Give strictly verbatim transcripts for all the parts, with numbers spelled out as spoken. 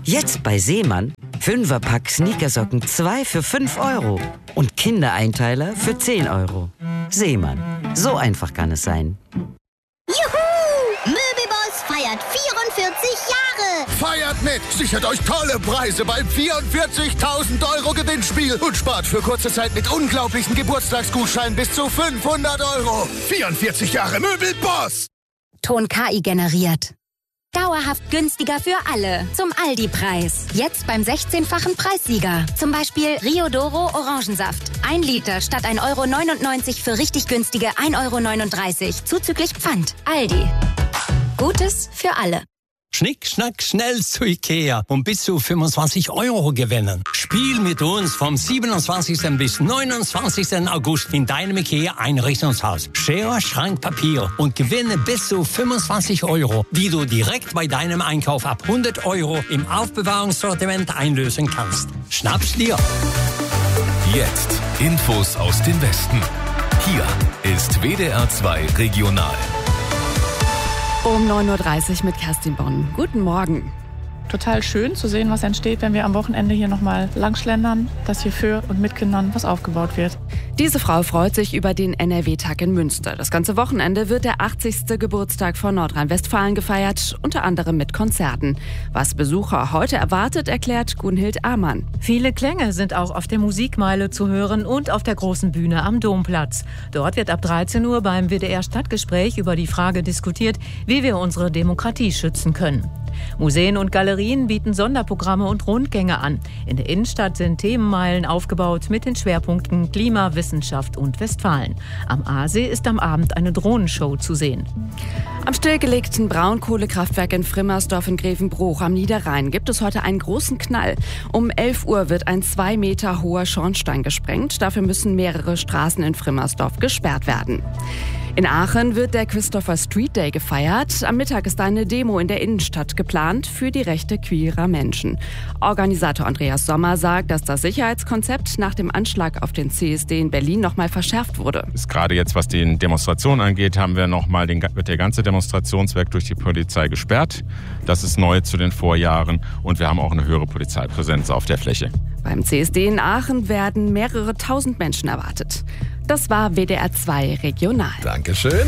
Jetzt bei Seemann. Fünferpack Sneakersocken zwei für fünf Euro. Und Kindereinteiler für zehn Euro. Seemann. So einfach kann es sein. Juhu! Möbelboss feiert vierundvierzig Jahre. Feiert mit! Sichert euch tolle Preise beim vierundvierzigtausend Euro Gewinnspiel und spart für kurze Zeit mit unglaublichen Geburtstagsgutscheinen bis zu fünfhundert Euro. vierundvierzig Jahre Möbelboss! Ton K I generiert. Dauerhaft günstiger für alle. Zum Aldi-Preis. Jetzt beim sechzehnfachen Preissieger. Zum Beispiel Riodoro Orangensaft. Ein Liter statt ein Euro neunundneunzig für richtig günstige ein Euro neununddreißig. Zuzüglich Pfand. Aldi. Gutes für alle. Schnick, schnack, schnell zu Ikea und bis zu fünfundzwanzig Euro gewinnen. Spiel mit uns vom siebenundzwanzigsten bis neunundzwanzigsten August in deinem Ikea-Einrichtungshaus. Schere, Schrank, Papier und gewinne bis zu fünfundzwanzig Euro, die du direkt bei deinem Einkauf ab hundert Euro im Aufbewahrungssortiment einlösen kannst. Schnapp's dir! Jetzt Infos aus dem Westen. Hier ist W D R zwei Regional. Um neun Uhr dreißig mit Kerstin Bonn. Guten Morgen. Total schön zu sehen, was entsteht, wenn wir am Wochenende hier nochmal langschlendern, dass hier für und mit Kindern was aufgebaut wird. Diese Frau freut sich über den N R W-Tag in Münster. Das ganze Wochenende wird der achtzigste Geburtstag von Nordrhein-Westfalen gefeiert, unter anderem mit Konzerten. Was Besucher heute erwartet, erklärt Gunhild Amann. Viele Klänge sind auch auf der Musikmeile zu hören und auf der großen Bühne am Domplatz. Dort wird ab dreizehn Uhr beim W D R-Stadtgespräch über die Frage diskutiert, wie wir unsere Demokratie schützen können. Museen und Galerien bieten Sonderprogramme und Rundgänge an. In der Innenstadt sind Themenmeilen aufgebaut mit den Schwerpunkten Klima, Wissenschaft und Westfalen. Am Aasee ist am Abend eine Drohnenshow zu sehen. Am stillgelegten Braunkohlekraftwerk in Frimmersdorf in Grevenbruch am Niederrhein gibt es heute einen großen Knall. Um elf Uhr wird ein zwei Meter hoher Schornstein gesprengt. Dafür müssen mehrere Straßen in Frimmersdorf gesperrt werden. In Aachen wird der Christopher Street Day gefeiert. Am Mittag ist eine Demo in der Innenstadt geplant für die Rechte queerer Menschen. Organisator Andreas Sommer sagt, dass das Sicherheitskonzept nach dem Anschlag auf den C S D in Berlin nochmal verschärft wurde. Gerade jetzt, was die Demonstration angeht, haben wir nochmal den, wird der ganze Demonstrationsweg durch die Polizei gesperrt. Das ist neu zu den Vorjahren und wir haben auch eine höhere Polizeipräsenz auf der Fläche. Beim C S D in Aachen werden mehrere tausend Menschen erwartet. Das war W D R zwei Regional. Dankeschön.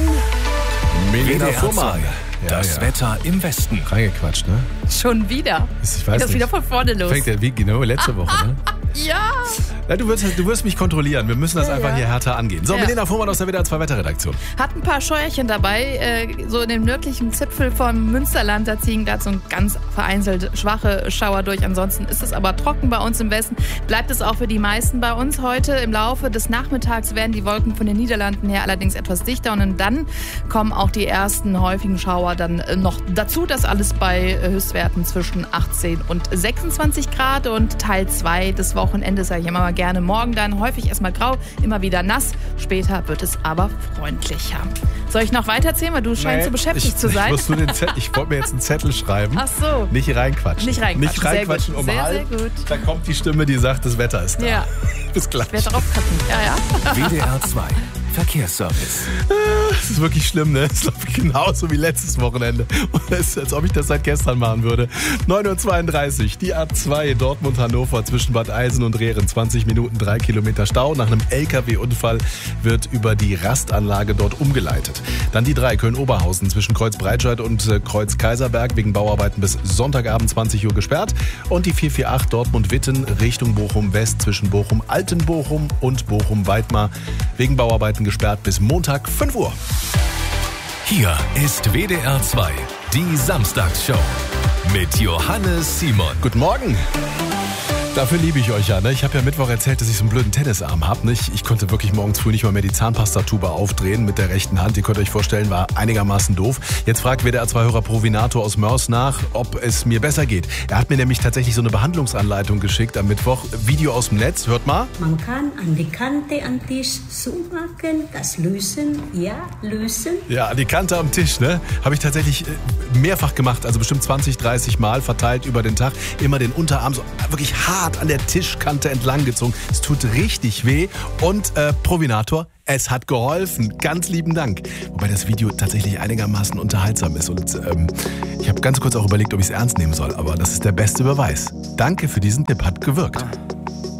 Milena Fuhrmann. Das ja. Wetter im Westen. Reingequatscht, ne? Schon wieder. Ich weiß das ist wieder von vorne los. Fängt ja wie genau letzte Woche, ne? Ja. ja du, wirst, du wirst mich kontrollieren. Wir müssen das ja, einfach ja. hier härter angehen. So, ja. Milena Fuhrmann aus der W D R zwei Wetterredaktion. Hat ein paar Scheuerchen dabei. Äh, so in dem nördlichen Zipfel vom Münsterland, da ziehen gerade so ein ganz vereinzelt schwache Schauer durch. Ansonsten ist es aber trocken bei uns im Westen. Bleibt es auch für die meisten bei uns heute. Im Laufe des Nachmittags werden die Wolken von den Niederlanden her allerdings etwas dichter. Und dann kommen auch die ersten häufigen Schauer dann noch dazu. Das alles bei Höchstwerten zwischen achtzehn und sechsundzwanzig Grad. Und Teil zwei des Wochenendes, sage ich immer mal gerne, morgen dann häufig erstmal grau, immer wieder nass. Später wird es aber freundlicher. Soll ich noch weiterzählen, weil du scheinst nee, so beschäftigt ich, zu sein? Ich, musst du den Zettel, ich wollte mir jetzt einen Zettel schreiben. Ach so. Nicht reinquatschen. Nicht reinquatschen. Nicht reinquatschen um sehr, halb. sehr gut. Da kommt die Stimme, die sagt, das Wetter ist da. Ja. Bis gleich. Ich werde darauf cutten. Ja, ja. W D R zwei Verkehrsservice. Das ist wirklich schlimm, ne? Es läuft genauso wie letztes Wochenende. Und es ist, als ob ich das seit gestern machen würde. neun Uhr zweiunddreißig, die A zwei Dortmund-Hannover zwischen Bad Eisen und Rehren. zwanzig Minuten, drei Kilometer Stau. Nach einem L K W-Unfall wird über die Rastanlage dort umgeleitet. Dann die drei Köln-Oberhausen zwischen Kreuz Breitscheid und Kreuz-Kaiserberg wegen Bauarbeiten bis Sonntagabend zwanzig Uhr gesperrt. Und die vier vier acht Dortmund-Witten Richtung Bochum-West zwischen Bochum-Altenbochum und Bochum-Weidmar wegen Bauarbeiten gesperrt bis Montag fünf Uhr. Hier ist W D R zwei, die Samstagsshow mit Johannes Simon. Guten Morgen. Dafür liebe ich euch ja. Ne? Ich habe ja Mittwoch erzählt, dass ich so einen blöden Tennisarm habe. Ne? Ich, ich konnte wirklich morgens früh nicht mal mehr die Zahnpastatube aufdrehen mit der rechten Hand. Ihr könnt euch vorstellen, war einigermaßen doof. Jetzt fragt W D R zwei-Hörer Provinator aus Mörs nach, ob es mir besser geht. Er hat mir nämlich tatsächlich so eine Behandlungsanleitung geschickt am Mittwoch. Video aus dem Netz, hört mal. Man kann an die Kante am Tisch zumachen, das lösen, ja, lösen. Ja, an die Kante am Tisch, ne? Habe ich tatsächlich mehrfach gemacht, also bestimmt zwanzig, dreißig Mal verteilt über den Tag. Immer den Unterarm so wirklich hart an der Tischkante entlang gezogen. Es tut richtig weh. Und äh, Provinator, Es hat geholfen. Ganz lieben Dank. Wobei das Video tatsächlich einigermaßen unterhaltsam ist. Und ähm, ich habe ganz kurz auch überlegt, ob ich es ernst nehmen soll. Aber das ist der beste Beweis. Danke für diesen Tipp, hat gewirkt.